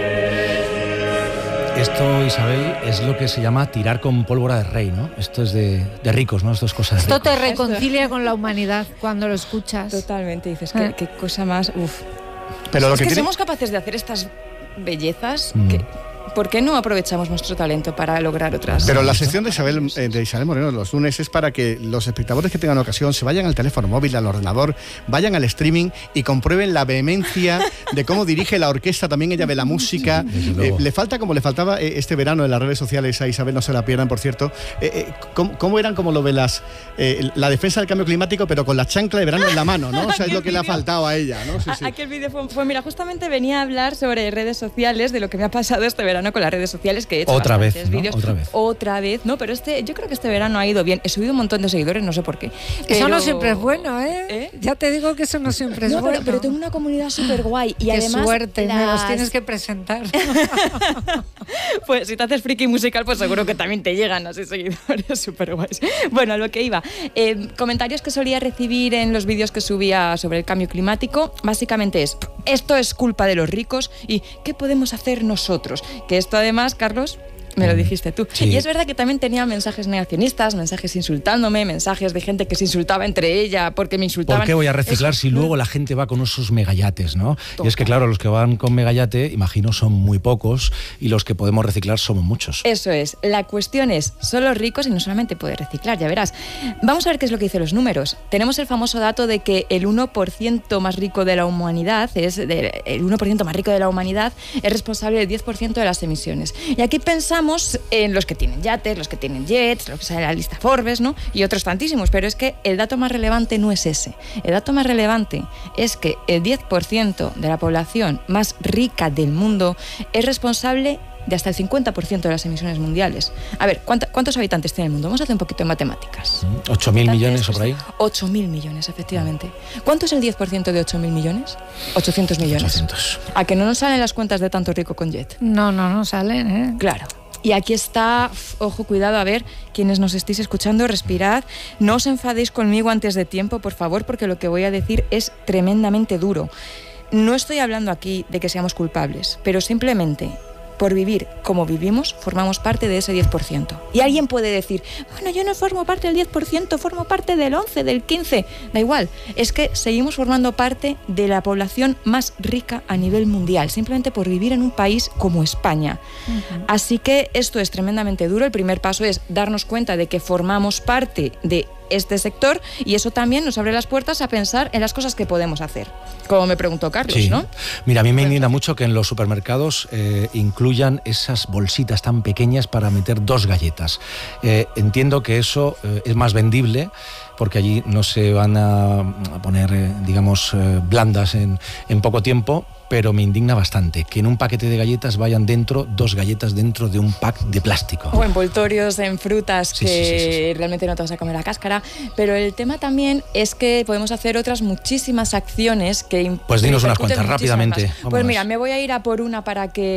C: Esto, Isabel, es lo que se llama tirar con pólvora de rey, ¿no? Esto es de ricos, ¿no? Esto es cosa de ricos.
A: Esto te reconcilia con la humanidad cuando lo escuchas.
D: Totalmente, dices, qué cosa más...
B: Pero lo
D: que somos capaces de hacer estas bellezas ¿por qué no aprovechamos nuestro talento para lograr otras?
B: Pero la sección de Isabel Moreno los lunes es para que los espectadores que tengan ocasión se vayan al teléfono móvil, al ordenador, vayan al streaming y comprueben la vehemencia de cómo dirige la orquesta, también ella ve la música. Le falta como le faltaba este verano en las redes sociales a Isabel, no se la pierdan, por cierto. ¿Cómo eran como lo de la defensa del cambio climático, pero con la chancla de verano en la mano, ¿no? O sea, es lo que le ha faltado a ella, ¿no? Sí.
D: Aquel vídeo fue, mira, justamente venía a hablar sobre redes sociales, de lo que me ha pasado este verano verano con las redes sociales, que he hecho
C: otra vez, ¿no?
D: vídeos. Otra vez, no, pero yo creo que este verano ha ido bien. He subido un montón de seguidores, no sé por qué.
A: Eso no siempre es bueno, ¿eh? Ya te digo que eso no siempre es bueno.
D: Pero tengo una comunidad súper guay. Y
A: qué
D: además,
A: suerte, me los tienes que presentar.
D: Pues si te haces friki musical, pues seguro que también te llegan así seguidores súper guays. Bueno, a lo que iba. Comentarios que solía recibir en los vídeos que subía sobre el cambio climático, básicamente es: esto es culpa de los ricos y ¿qué podemos hacer nosotros? Que esto además, Carlos, me lo dijiste tú.
C: Sí.
D: Y es verdad que también tenía mensajes negacionistas, mensajes insultándome, mensajes de gente que se insultaba entre ella porque me insultaban.
C: ¿Por qué voy a reciclar si luego la gente va con esos megayates, ¿no? Y es que, claro, los que van con megayate, imagino, son muy pocos y los que podemos reciclar somos muchos.
D: Eso es. La cuestión es, son los ricos y no solamente puedes reciclar, ya verás. Vamos a ver qué es lo que dicen los números. Tenemos el famoso dato de que el 1% más rico de la humanidad es responsable del 10% de las emisiones. Y aquí pensamos en los que tienen yates, los que tienen jets, los que sale la lista Forbes, ¿no? Y otros tantísimos, pero es que el dato más relevante no es ese. El dato más relevante es que el 10% de la población más rica del mundo es responsable de hasta el 50% de las emisiones mundiales. A ver, ¿cuántos habitantes tiene el mundo? Vamos a hacer un poquito de matemáticas.
C: 8.000 millones o por ahí.
D: 8.000 millones, efectivamente. ¿Cuánto es el 10% de 8.000 millones? 800 millones.
C: 800.
D: ¿A que no nos salen las cuentas de tanto rico con jet?
A: No salen, ¿eh?
D: Claro. Y aquí está, ojo, cuidado, a ver, quienes nos estéis escuchando, respirad. No os enfadéis conmigo antes de tiempo, por favor, porque lo que voy a decir es tremendamente duro. No estoy hablando aquí de que seamos culpables, pero simplemente por vivir como vivimos, formamos parte de ese 10%. Y alguien puede decir, bueno, yo no formo parte del 10%, formo parte del 11%, del 15%. Da igual, es que seguimos formando parte de la población más rica a nivel mundial, simplemente por vivir en un país como España. Así que esto es tremendamente duro. El primer paso es darnos cuenta de que formamos parte de este sector y eso también nos abre las puertas a pensar en las cosas que podemos hacer, como me preguntó Carlos,
C: sí,
D: ¿no?
C: Mira, a mí me indigna mucho que en los supermercados incluyan esas bolsitas tan pequeñas para meter 2 galletas. Entiendo que eso es más vendible porque allí no se van a poner, digamos, blandas en poco tiempo, pero me indigna bastante que en un paquete de galletas vayan dentro 2 galletas dentro de un pack de plástico.
D: O envoltorios en frutas que realmente no te vas a comer la cáscara. Pero el tema también es que podemos hacer otras muchísimas acciones que...
C: Pues dinos unas cuantas rápidamente.
D: Pues mira, me voy a ir a por una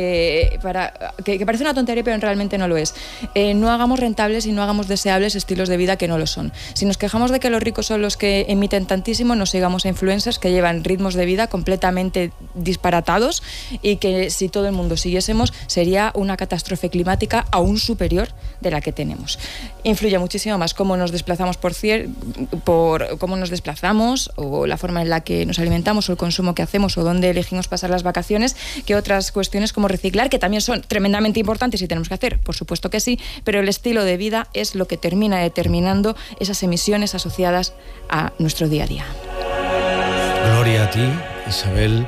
D: que parece una tontería, pero realmente no lo es. No hagamos rentables y no hagamos deseables estilos de vida que no lo son. Si nos quejamos de que los ricos son los que emiten tantísimo, no sigamos a influencers que llevan ritmos de vida completamente disparatados y que si todo el mundo siguiésemos sería una catástrofe climática aún superior de la que tenemos. Influye muchísimo más cómo nos desplazamos por cómo nos desplazamos o la forma en la que nos alimentamos o el consumo que hacemos o dónde elegimos pasar las vacaciones, que otras cuestiones como reciclar, que también son tremendamente importantes y tenemos que hacer, por supuesto que sí, pero el estilo de vida es lo que termina determinando esas emisiones asociadas a nuestro día a día.
C: Gloria a ti, Isabel.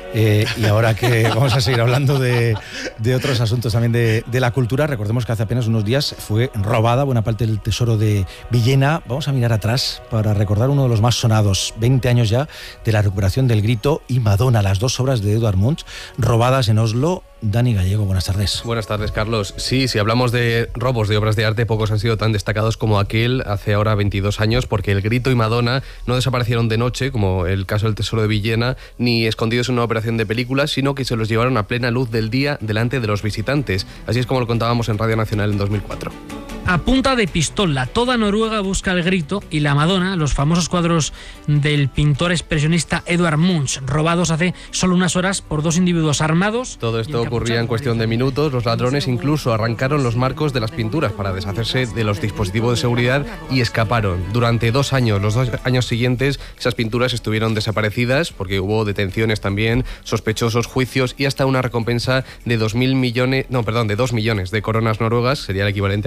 C: Y ahora que vamos a seguir hablando de otros asuntos también de la cultura, recordemos que hace apenas unos días fue robada buena parte del tesoro de Villena. Vamos a mirar atrás para recordar uno de los más sonados, 20 años ya, de la recuperación del Grito y Madonna, las 2 obras de Edvard Munch robadas en Oslo. Dani Gallego, buenas tardes.
I: Buenas tardes, Carlos. Sí, si hablamos de robos de obras de arte, pocos han sido tan destacados como aquel hace ahora 22 años, porque el Grito y Madonna no desaparecieron de noche, como el caso del tesoro de Villena, ni escondidos en una operación de películas, sino que se los llevaron a plena luz del día delante de los visitantes. Así es como lo contábamos en Radio Nacional en 2004.
J: A punta de pistola, toda Noruega busca el Grito y la Madonna, los famosos cuadros del pintor expresionista Edvard Munch, robados hace solo unas horas por 2 individuos armados.
I: Todo esto ocurría en cuestión de minutos. Los ladrones incluso arrancaron los marcos de las pinturas para deshacerse de los dispositivos de seguridad y escaparon. Durante 2 años, los 2 años siguientes, esas pinturas estuvieron desaparecidas porque hubo detenciones también, sospechosos, juicios y hasta una recompensa de 2 millones de coronas noruegas, sería el equivalente a 200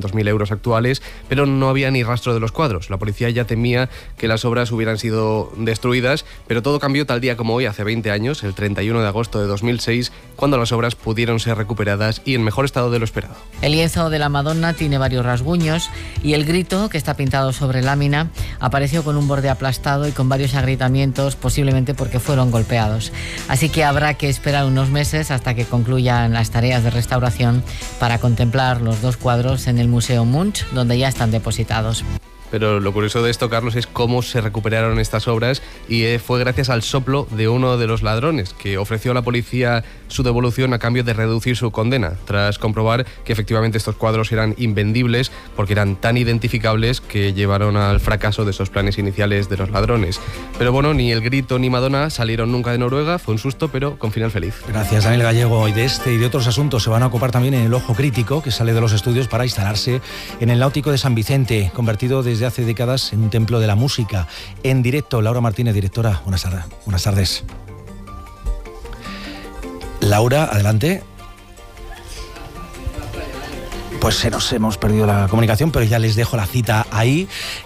I: 200.000 euros actuales, pero no había ni rastro de los cuadros. La policía ya temía que las obras hubieran sido destruidas, pero todo cambió tal día como hoy, hace 20 años, el 31 de agosto de 2006, cuando las obras pudieron ser recuperadas y en mejor estado de lo esperado.
K: El lienzo de la Madonna tiene varios rasguños y el grito, que está pintado sobre lámina, apareció con un borde aplastado y con varios agrietamientos, posiblemente porque fueron golpeados. Así que habrá que esperar unos meses hasta que concluyan las tareas de restauración para contemplar los dos cuadros en el Museo Munch, donde ya están depositados.
I: Pero lo curioso de esto, Carlos, es cómo se recuperaron estas obras y fue gracias al soplo de uno de los ladrones, que ofreció a la policía su devolución a cambio de reducir su condena, tras comprobar que efectivamente estos cuadros eran invendibles porque eran tan identificables que llevaron al fracaso de esos planes iniciales de los ladrones. Pero bueno, ni el grito ni Madonna salieron nunca de Noruega, fue un susto, pero con final feliz.
C: Gracias, Daniel Gallego. Y de este y de otros asuntos se van a ocupar también en el Ojo Crítico, que sale de los estudios para instalarse en el Náutico de San Vicente, convertido desde hace décadas en un templo de la música. En directo, Laura Martínez, directora. Buenas tardes. Laura, adelante. Pues se nos hemos perdido la comunicación, pero ya les dejo la cita ahí.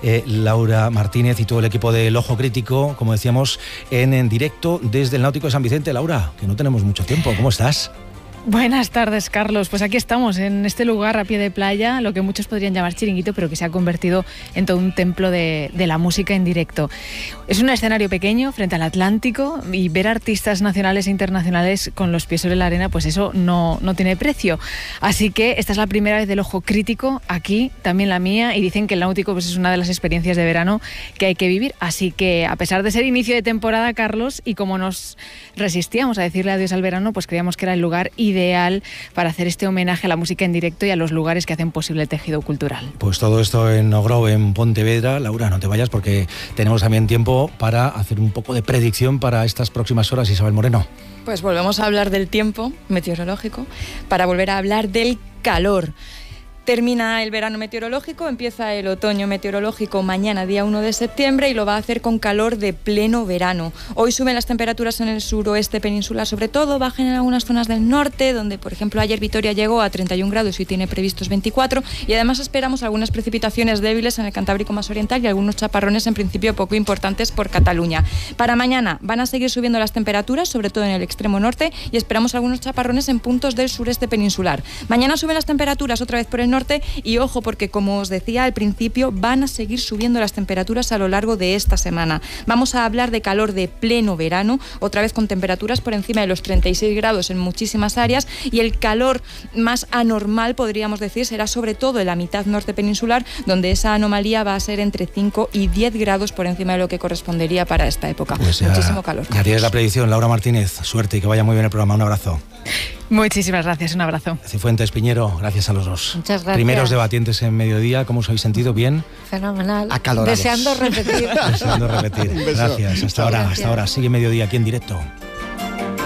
C: Laura Martínez y todo el equipo del Ojo Crítico, como decíamos, en directo desde el Náutico de San Vicente. Laura, que no tenemos mucho tiempo, ¿cómo estás?
U: Buenas tardes, Carlos. Pues aquí estamos, en este lugar a pie de playa, lo que muchos podrían llamar chiringuito, pero que se ha convertido en todo un templo de la música en directo. Es un escenario pequeño frente al Atlántico y ver artistas nacionales e internacionales con los pies sobre la arena, pues eso no tiene precio. Así que esta es la primera vez del Ojo Crítico aquí, también la mía, y dicen que el Náutico pues es una de las experiencias de verano que hay que vivir. Así que, a pesar de ser inicio de temporada, Carlos, y como nos resistíamos a decirle adiós al verano, pues creíamos que era el lugar ideal para hacer este homenaje a la música en directo y a los lugares que hacen posible el tejido cultural.
C: Pues todo esto en Ogrove, en Pontevedra. Laura, no te vayas porque tenemos también tiempo para hacer un poco de predicción para estas próximas horas. Isabel Moreno.
D: Pues volvemos a hablar del tiempo meteorológico para volver a hablar del calor. Termina el verano meteorológico, empieza el otoño meteorológico mañana, día 1 de septiembre, y lo va a hacer con calor de pleno verano. Hoy suben las temperaturas en el suroeste peninsular, sobre todo, bajan en algunas zonas del norte, donde, por ejemplo, ayer Vitoria llegó a 31 grados y tiene previstos 24, y además esperamos algunas precipitaciones débiles en el Cantábrico más oriental y algunos chaparrones, en principio, poco importantes por Cataluña. Para mañana van a seguir subiendo las temperaturas, sobre todo en el extremo norte, y esperamos algunos chaparrones en puntos del sureste peninsular. Mañana suben las temperaturas otra vez por el norte y ojo porque, como os decía al principio, van a seguir subiendo las temperaturas a lo largo de esta semana. Vamos a hablar de calor de pleno verano, otra vez con temperaturas por encima de los 36 grados en muchísimas áreas, y el calor más anormal, podríamos decir, será sobre todo en la mitad norte peninsular, donde esa anomalía va a ser entre 5 y 10 grados por encima de lo que correspondería para esta época.
C: Pues
D: muchísimo calor.
C: Ya tienes la predicción, Laura Martínez. Suerte y que vaya muy bien el programa. Un abrazo.
U: Muchísimas gracias, un abrazo.
C: Cifuentes, Piñero, gracias a los dos.
A: Muchas gracias.
C: Primeros debatientes en mediodía, ¿cómo os habéis sentido? ¿Bien?
A: Fenomenal.
B: Acalorados.
A: Deseando repetir.
C: Deseando repetir. Gracias, hasta ahora. Sigue mediodía aquí en directo.